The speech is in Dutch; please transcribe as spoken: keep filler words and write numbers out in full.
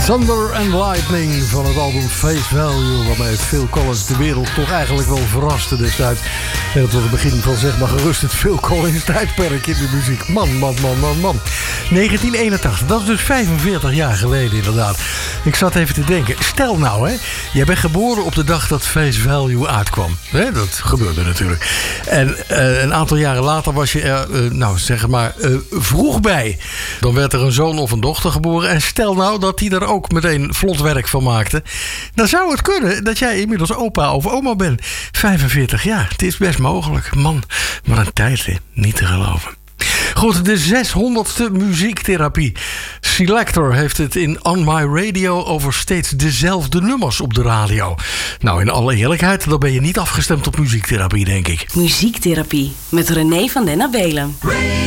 Thunder and Lightning van het album Face Value, waarmee Phil Collins de wereld toch eigenlijk wel verraste destijds. En dat was het begin van, zeg maar gerust, het Phil Collins tijdperk in de muziek. Man, man, man, man, man. negentien eenentachtig, dat is dus vijfenveertig jaar geleden inderdaad. Ik zat even te denken, stel nou hè, jij bent geboren op de dag dat Face Value uitkwam. Hè, dat gebeurde natuurlijk. En uh, een aantal jaren later was je er, uh, nou zeg maar, uh, vroeg bij. Dan werd er een zoon of een dochter geboren. En stel nou dat die er ook meteen vlot werk van maakte. Dan zou het kunnen dat jij inmiddels opa of oma bent. vijfenveertig jaar, het is best mogelijk. Man, wat een tijd, hè? Niet te geloven. Goed, de zeshonderdste muziektherapie. Selector heeft het in On My Radio over steeds dezelfde nummers op de radio. Nou, in alle eerlijkheid, dan ben je niet afgestemd op muziektherapie, denk ik. Muziektherapie met René van den Abelen.